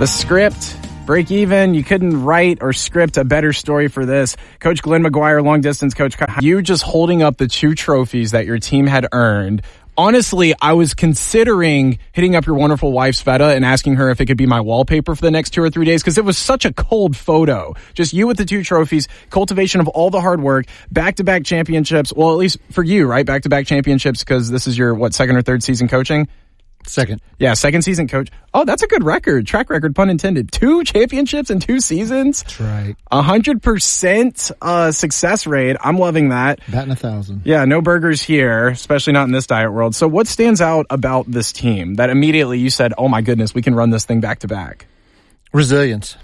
The script, break even. You couldn't write or script a better story for this. Coach Glenn McGuire, long distance coach. You just holding up the 2 trophies that your team had earned. Honestly, I was considering hitting up your wonderful wife, Sveta, and asking her if it could be my wallpaper for the next 2 or 3 days, because it was such a cold photo. Just you with the 2 trophies, cultivation of all the hard work, back-to-back championships. Well, at least for you, right? Back-to-back championships, because this is your, second or third season coaching? Second. Yeah, second season coach. Oh, that's a good record. Track record, pun intended. 2 championships in 2 seasons. That's right. 100% success rate. I'm loving that. Batting 1,000. Yeah, no burgers here, especially not in this diet world. So what stands out about this team that immediately you said, oh my goodness, we can run this thing back to back? Resilience.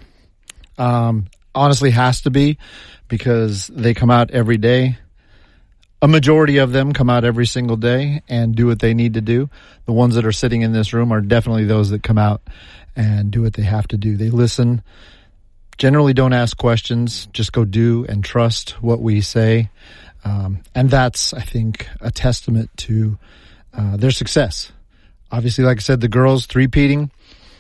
Honestly has to be, because they come out every day. A majority of them come out every single day and do what they need to do. The ones that are sitting in this room are definitely those that come out and do what they have to do. They listen, generally don't ask questions, just go do and trust what we say. And that's, I think, a testament to their success. Obviously, like I said, the girls three-peating,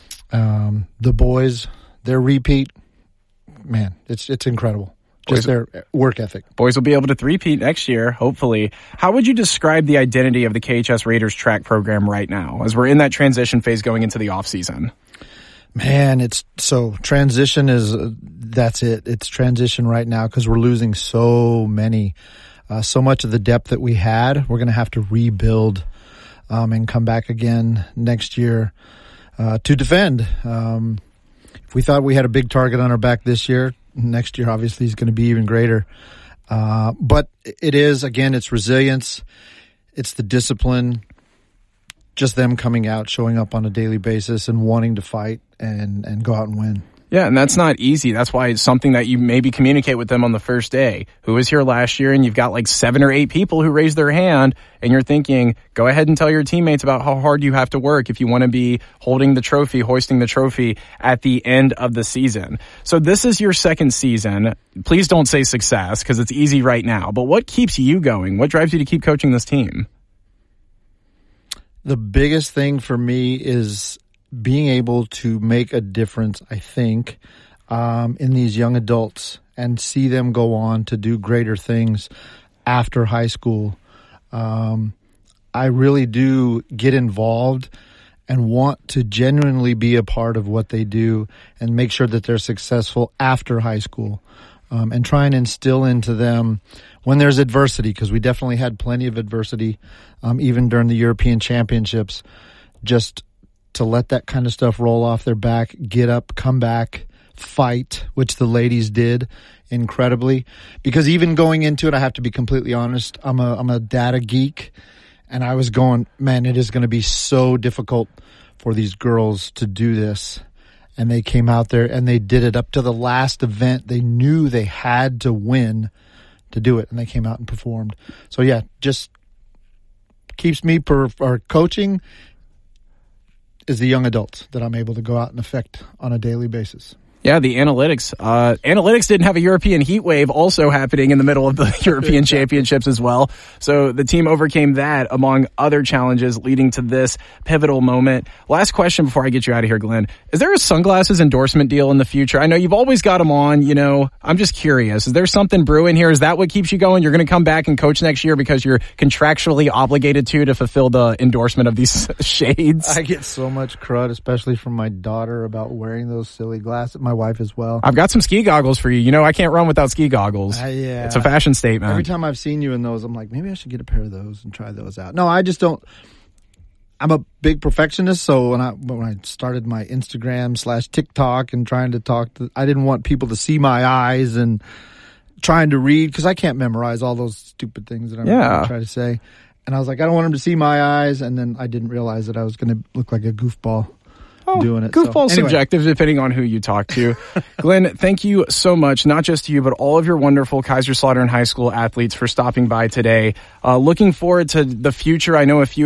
the boys, their repeat. Man, it's incredible. Just their work ethic. Boys will be able to three-peat next year, hopefully. How would you describe the identity of the KHS Raiders track program right now, as we're in that transition phase going into the off-season? Man, transition is, that's it. It's transition right now, because we're losing so many, so much of the depth that we had. We're going to have to rebuild and come back again next year to defend. If we thought we had a big target on our back this year, next year obviously is going to be even greater. But it is, again, it's resilience. It's the discipline, just them coming out, showing up on a daily basis and wanting to fight and go out and win. Yeah, and that's not easy. That's why it's something that you maybe communicate with them on the first day. Who was here last year, and you've got 7 or 8 people who raised their hand, and you're thinking, go ahead and tell your teammates about how hard you have to work if you want to be holding the trophy, hoisting the trophy at the end of the season. So this is your second season. Please don't say success, because it's easy right now. But what keeps you going? What drives you to keep coaching this team? The biggest thing for me is being able to make a difference, I think, in these young adults and see them go on to do greater things after high school. I really do get involved and want to genuinely be a part of what they do and make sure that they're successful after high school, and try and instill into them when there's adversity, because we definitely had plenty of adversity, even during the European Championships, just to let that kind of stuff roll off their back, get up, come back, fight, which the ladies did incredibly. Because even going into it, I have to be completely honest, I'm a data geek, and I was going, man, it is going to be so difficult for these girls to do this. And they came out there and they did it up to the last event. They knew they had to win to do it, and they came out and performed. So yeah, just keeps me coaching is the young adults that I'm able to go out and affect on a daily basis. Yeah, the analytics. Analytics didn't have a European heat wave also happening in the middle of the European Championships as well. So the team overcame that, among other challenges, leading to this pivotal moment. Last question before I get you out of here, Glenn. Is there a sunglasses endorsement deal in the future? I know you've always got them on. I'm just curious. Is there something brewing here? Is that what keeps you going? You're going to come back and coach next year because you're contractually obligated to fulfill the endorsement of these shades? I get so much crud, especially from my daughter, about wearing those silly glasses. My wife as well. I've got some ski goggles for you. I can't run without ski goggles. Yeah. It's a fashion statement. Every time I've seen you in those, I'm like, maybe I should get a pair of those and try those out. No, I just don't. I'm a big perfectionist, so when I started my Instagram / TikTok and trying to talk I didn't want people to see my eyes and trying to read, because I can't memorize all those stupid things that I'm going to try to say. And I was like, I don't want them to see my eyes, and then I didn't realize that I was going to look like a goofball doing it. Goofball subjective, depending on who you talk to. Glenn, thank you so much, not just to you, but all of your wonderful Kaiserslautern High School athletes for stopping by today. Looking forward to the future. I know a few